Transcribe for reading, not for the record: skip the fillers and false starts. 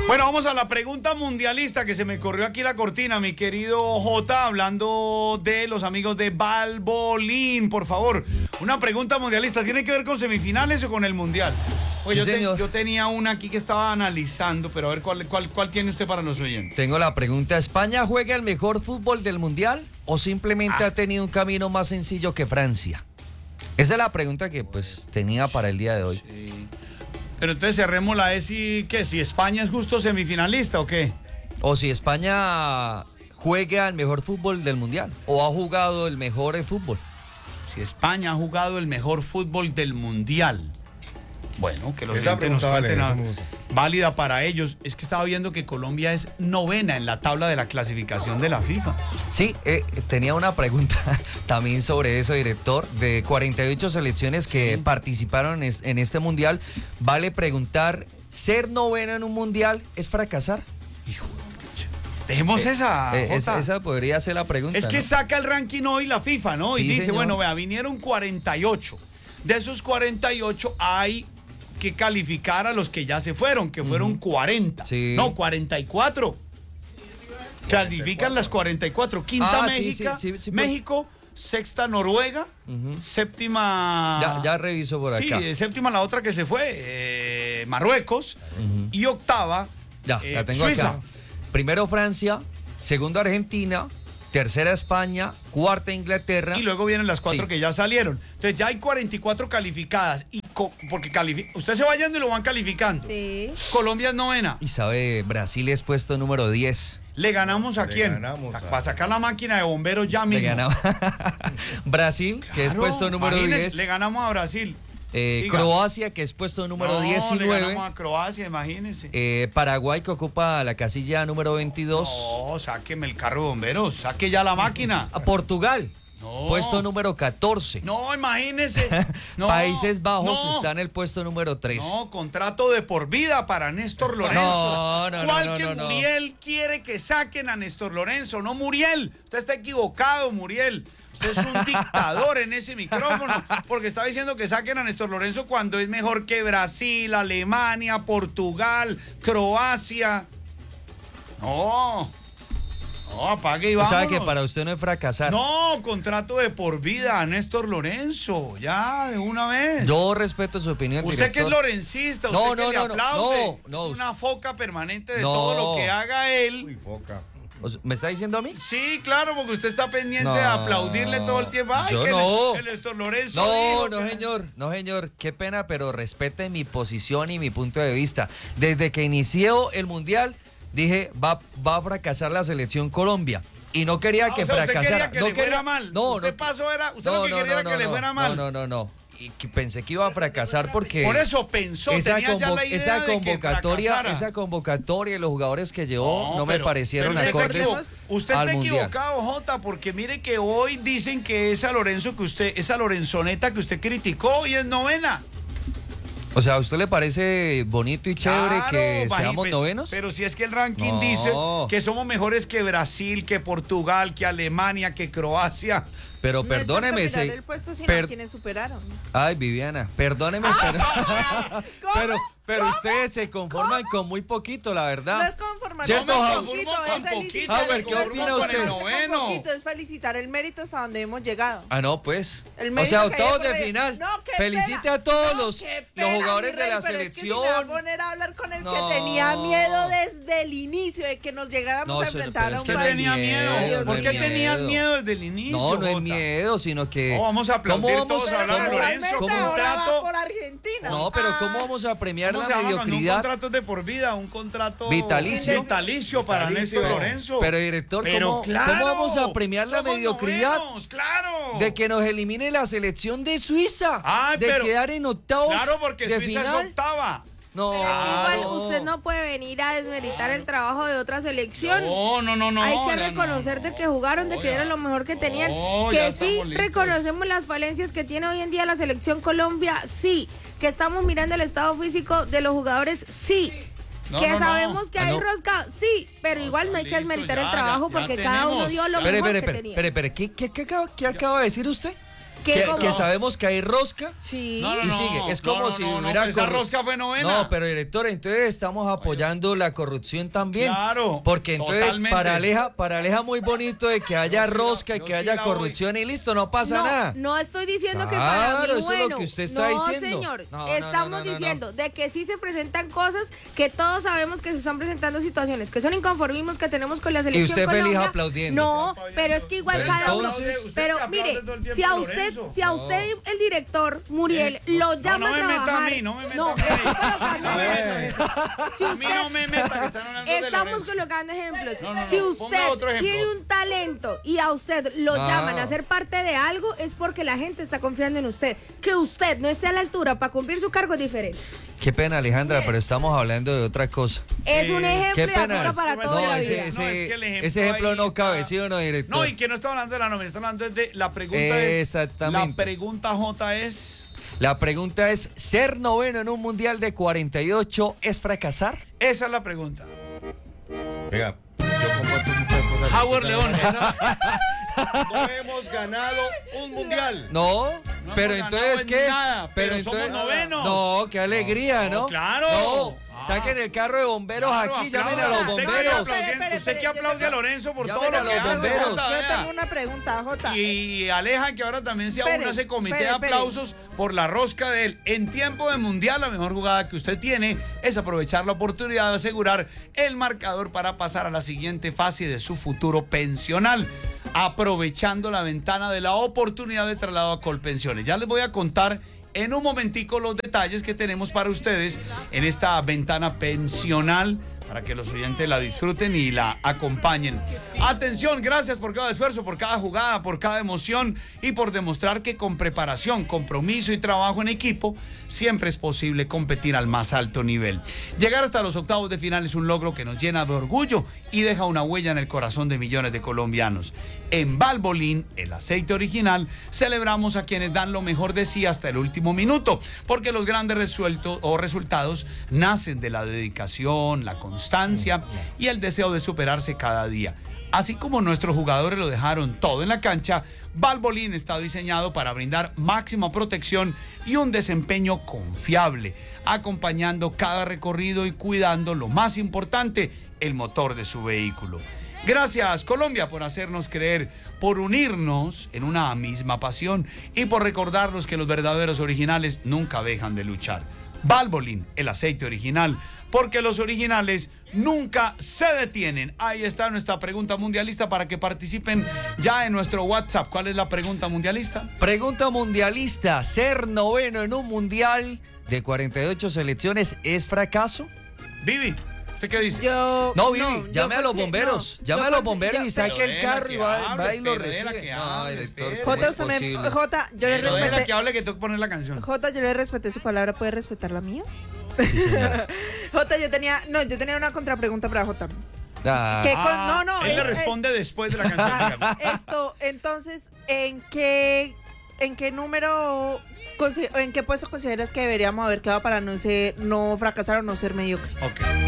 Bueno, vamos a la pregunta mundialista que se me corrió aquí la cortina, mi querido Jota, hablando de los amigos de Valbolín, por favor. Una pregunta mundialista, ¿tiene que ver con semifinales o con el mundial? Oye, Sí, yo tenía una aquí que estaba analizando, pero a ver cuál tiene usted para los oyentes. Tengo la pregunta, ¿España juega el mejor fútbol del mundial o simplemente ha tenido un camino más sencillo que Francia? Esa es la pregunta que pues tenía para el día de hoy. Sí. Pero entonces cerrémosla, si España es justo semifinalista o qué. O si España juega el mejor fútbol del mundial o ha jugado el mejor fútbol. Si España ha jugado el mejor fútbol del mundial. Bueno, que los Esa oyentes nos pregunta cuenten vale, válida para ellos. Es que estaba viendo que Colombia es novena en la tabla de la clasificación de la FIFA. Sí, tenía una pregunta también sobre eso, director. De 48 selecciones que participaron en este mundial, vale preguntar, ¿ser novena en un mundial es fracasar? Hijo de Dejemos esa, Jota. Esa podría ser la pregunta. Es que ¿no? saca el ranking hoy la FIFA, ¿no? Sí, y dice, señor. bueno, vea, vinieron 48. De esos 48 hay que calificar a los que ya se fueron, que fueron 40. Sí. No, 44. Califican las 44. Quinta México, sí, México, sexta Noruega, séptima... Ya reviso por acá. Sí, séptima la otra que se fue, Marruecos, y octava, Ya tengo Suiza. acá. Primero Francia, segundo Argentina, tercera España, cuarta Inglaterra. Y luego vienen las 4 Sí. que ya salieron. Entonces ya hay 44 calificadas. Porque usted se va yendo y lo van calificando. Sí. Colombia es novena. Y sabe, Brasil es puesto número 10. ¿Le ganamos a Le quién? ganamos a- Para sacar la máquina de bomberos ya Le mismo. ganaba Brasil, que es Claro, puesto número imagínese, 10. Le ganamos a Brasil. Siga. Croacia, que es puesto número No, 19. le ganamos a Croacia, imagínese. Paraguay, que ocupa la casilla número 22. No, sáqueme el carro de bomberos. Saque ya la máquina. A Portugal, No. puesto número 14. No, imagínese. No, Países Bajos no. está en el puesto número 3. No, contrato de por vida para Néstor Lorenzo. No, ¿Cuál no, que no, no. Muriel quiere que saquen a Néstor Lorenzo? No, Muriel. Usted está equivocado, Muriel. Usted es un dictador en ese micrófono porque está diciendo que saquen a Néstor Lorenzo cuando es mejor que Brasil, Alemania, Portugal, Croacia. No, apague y O vámonos. sea que para usted no es fracasar. No, contrato de por vida a Néstor Lorenzo. Ya, de una vez. Yo respeto su opinión, Usted que es director. lorencista, usted No, que no, le no, no, aplaude. no, Es una foca permanente de No. todo lo que haga él. Uy, poca. ¿Me está diciendo a mí? Sí, claro, porque usted está pendiente No, de aplaudirle todo el tiempo. Ay, yo que no. el Néstor Lorenzo No, dijo no que- señor, no señor, qué pena, pero respete mi posición y mi punto de vista. Desde que inició el Mundial, dije, va a fracasar la selección Colombia. Y no quería que o sea, usted fracasara. quería que no le fuera mal. Usted lo que quería era que le fuera mal. No. Y que pensé que iba a fracasar porque Por eso pensó, tenía ya la idea esa de que convocatoria, fracasara. y los jugadores que llevó no me pero- parecieron pero acordes usted al está Mundial. equivocado, Jota, porque mire que hoy dicen que esa esa Lorenzoneta que usted criticó hoy es novena. O sea, ¿a usted le parece bonito y chévere Claro, que seamos pues, novenos? Pero si es que el ranking No. dice que somos mejores que Brasil, que Portugal, que Alemania, que Croacia. Pero No perdóneme, es tanto mirar el puesto, sino per- a quienes superaron. Ay, Viviana, perdóneme, pero ustedes se conforman con muy poquito, la verdad. No es conformarse ¿Cierto, con Howard? poquito, Con es poquito, felicitar. Howard, ¿qué no es opina conformarse usted? con Noveno. poquito, es felicitar el mérito hasta donde hemos llegado. Ah, no, pues. El O mérito sea, que haya octavos de corrido. final. No, qué Felicite pena. a todos No, los qué pena, jugadores mi de rey, la pero es que si me va a selección. poner a hablar con el No. que tenía miedo desde el inicio de que nos llegáramos No, a pero enfrentar es a un que ¿Qué país. tenía miedo? no ¿Por es qué miedo. tenías miedo desde el inicio? No, no es Jota? miedo, sino que. No, vamos a aplaudir ¿Cómo vamos todos a a hablar a hablar? Lorenzo. Casualmente ahora va Contrato. por Argentina. No, pero ¿cómo vamos a premiar ¿Cómo la se llama cuando un mediocridad? contrato es de por vida? Un contrato Vitalicio. vitalicio para Vitalicio. Néstor Lorenzo. Pero, director, Pero ¿cómo, claro, cómo vamos a premiar la somos mediocridad novenos, claro. de que nos elimine la selección de Suiza? Ay, de pero- quedar en octavos Claro, porque de Suiza final. es octava. No, Pero es que igual no. usted no puede venir a desmeritar el trabajo de otra selección. No. Hay que ya reconocer de que jugaron, de que dieron lo mejor que tenían. No, ya Que sí estamos listos. reconocemos las falencias que tiene hoy en día la selección Colombia, sí. Que estamos mirando el estado físico de los jugadores, sí. No, que no, no. sabemos que Ah, hay no. rosca, sí. Pero igual no hay que listo, desmeritar ya, el trabajo ya porque cada uno tenemos. dio lo Espere, mejor espere, que tenía. espere, ¿qué acaba de decir usted? que sabemos que hay rosca. Sí. Y sigue. Es como si hubiera esa rosca fue novena. No, pero director, entonces estamos apoyando la corrupción también. Claro. Porque entonces totalmente. paraleja muy bonito de que haya rosca y que haya corrupción y listo, no pasa nada. No estoy diciendo que Claro, para mí eso es lo que usted está diciendo. No, señor. No, Estamos diciendo de que sí se presentan cosas que todos sabemos que se están presentando situaciones que son inconformismos que tenemos con la selección Y usted Colombia. feliz aplaudiendo. No, pero es que igual Pero cada uno. entonces- Pero mire, si a usted el director Muriel lo llama no me a meta a trabajar. mí, no me meta no, a mí. estoy colocando ejemplos. Si A mí no me meta, que están hablando de Estamos Lorenzo. colocando ejemplos. No, Si ponga usted otro ejemplo. tiene un talento y a usted lo No. llaman a ser parte de algo, es porque la gente está confiando en usted. Que usted no esté a la altura para cumplir su cargo es diferente. Qué pena, Alejandra, pero estamos hablando de otra cosa. Es un ejemplo Qué y aplica pena. para No, toda la ese, vida. No, es que el ejemplo ese ejemplo ahí no cabe, está- ¿sí o no, director? No, y que no está hablando de la novena, está hablando de la pregunta. Exactamente. La pregunta J es. La pregunta es, ¿ser noveno en un mundial de 48 es fracasar? Esa es la pregunta. Venga, yo comparto muchas cosas. Howard León, esa. No hemos ganado un mundial. No, No pero hemos entonces ganado en ¿qué? nada, pero somos novenos. No, qué alegría, ¿no? No, claro. No, Ah. saquen el carro de bomberos Claro, aquí, llamen a aplauda. los Usted que bomberos. aplaude- Usted que aplaude a Lorenzo por todo Llamen a lo que los hace. bomberos. Jota, Yo vea. tengo una pregunta, Jota. Y Aleja, que ahora también se Espere, aúna ese comité espere, de espere. aplausos por la rosca de él. En tiempo de mundial, la mejor jugada que usted tiene es aprovechar la oportunidad de asegurar el marcador para pasar a la siguiente fase de su futuro pensional, aprovechando la ventana de la oportunidad de traslado a Colpensiones. Ya les voy a contar en un momentico los detalles que tenemos para ustedes en esta ventana pensional, para que los oyentes la disfruten y la acompañen. Atención, gracias por cada esfuerzo, por cada jugada, por cada emoción y por demostrar que con preparación, compromiso y trabajo en equipo siempre es posible competir al más alto nivel. Llegar hasta los octavos de final es un logro que nos llena de orgullo y deja una huella en el corazón de millones de colombianos. En Valvoline, el aceite original, celebramos a quienes dan lo mejor de sí hasta el último minuto, porque los grandes resultados nacen de la dedicación, la constancia y el deseo de superarse cada día. Así como nuestros jugadores lo dejaron todo en la cancha, Valvoline está diseñado para brindar máxima protección y un desempeño confiable, acompañando cada recorrido y cuidando lo más importante, el motor de su vehículo. Gracias, Colombia, por hacernos creer, por unirnos en una misma pasión y por recordarnos que los verdaderos originales nunca dejan de luchar. Valvoline, el aceite original, porque los originales nunca se detienen. Ahí está nuestra pregunta mundialista para que participen ya en nuestro WhatsApp. ¿Cuál es la pregunta mundialista? Pregunta mundialista, ¿ser noveno en un mundial de 48 selecciones es fracaso? Vivi, ¿usted qué dice? Yo. No, Vivi, llame a los bomberos. no, Llame yo a los consi- bomberos yo- y saque pero el carro y déjela que va hable, y lo déjela recibe. que No, hable, director, espere. ¿cómo Jota, es usted me, posible? Jota, yo le Pero déjela respeté. que hable, que tengo que poner la canción. Jota, yo le respeté su palabra, ¿puede respetar la mía? Sí, señora. Jota, yo tenía una contrapregunta para Jota. Ah, ¿Qué? Él le responde después de la canción. dígame. Esto, entonces, ¿en qué número, en qué puesto consideras que deberíamos haber quedado para no fracasar o no ser mediocre? Ok.